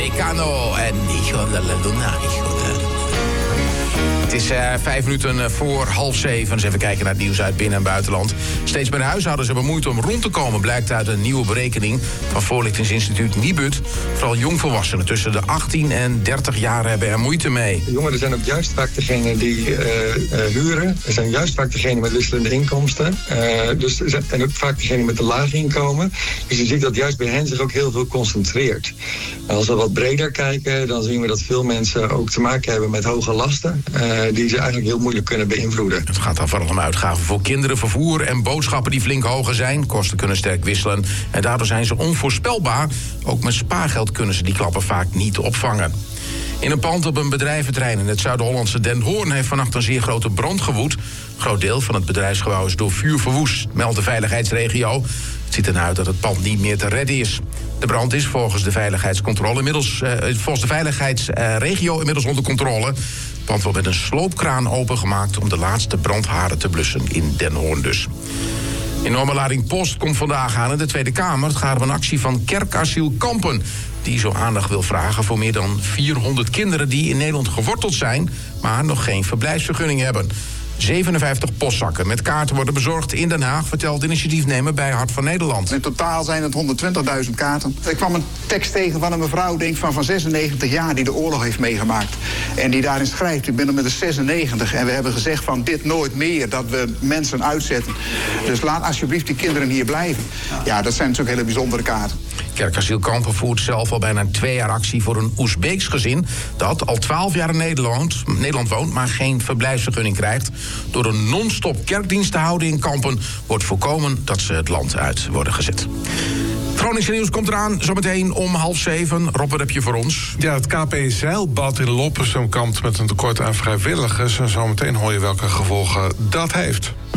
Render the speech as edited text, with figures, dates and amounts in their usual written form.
Mecano en Hijo de la Luna. Het is 5 minuten voor 6:30. Dus even kijken naar het nieuws uit binnen- en buitenland. Steeds meer huishoudens hebben moeite om rond te komen, blijkt uit een nieuwe berekening van voorlichtingsinstituut Nibud. Vooral jongvolwassenen tussen de 18 en 30 jaar hebben er moeite mee. De jongeren zijn ook juist vaak degene die huren. Ze zijn juist vaak degene met wisselende inkomsten. En ook vaak degene met een laag inkomen. Dus je ziet dat juist bij hen zich ook heel veel concentreert. Als we wat breder kijken, dan zien we dat veel mensen ook te maken hebben met hoge lasten. Die ze eigenlijk heel moeilijk kunnen beïnvloeden. Het gaat dan vooral om uitgaven voor kinderen, vervoer en boodschappen die flink hoger zijn. Kosten kunnen sterk wisselen en daardoor zijn ze onvoorspelbaar. Ook met spaargeld kunnen ze die klappen vaak niet opvangen. In een pand op een bedrijventerrein in het Zuid-Hollandse Den Hoorn heeft vannacht een zeer grote brand gewoed. Een groot deel van het bedrijfsgebouw is door vuur verwoest, meldt de veiligheidsregio. Het ziet ernaar uit dat het pand niet meer te redden is. De brand is volgens de veiligheidsregio inmiddels onder controle. Het pand wordt met een sloopkraan opengemaakt om de laatste brandhaarden te blussen in Den Hoorn dus. Enorme lading post komt vandaag aan in de Tweede Kamer. Het gaat om een actie van Kerkasiel Kampen, die zo aandacht wil vragen voor meer dan 400 kinderen die in Nederland geworteld zijn, maar nog geen verblijfsvergunning hebben. 57 postzakken met kaarten worden bezorgd in Den Haag, vertelt initiatiefnemer bij Hart van Nederland. In totaal zijn het 120.000 kaarten. Ik kwam een tekst tegen van een mevrouw, denk van 96 jaar, die de oorlog heeft meegemaakt. En die daarin schrijft, ik ben er met de 96 en we hebben gezegd van dit nooit meer, dat we mensen uitzetten. Dus laat alsjeblieft die kinderen hier blijven. Ja, dat zijn natuurlijk hele bijzondere kaarten. Kerkasiel Kampen voert zelf al bijna 2 jaar actie voor een Oezbeeks gezin dat al 12 jaar in Nederland woont, maar geen verblijfsvergunning krijgt. Door een non-stop kerkdienst te houden in Kampen wordt voorkomen dat ze het land uit worden gezet. Groningse nieuws komt eraan, zometeen om 6:30. Rob, wat heb je voor ons? Ja, het KP Zeilbad in Loppersum kampt met een tekort aan vrijwilligers. En zometeen hoor je welke gevolgen dat heeft.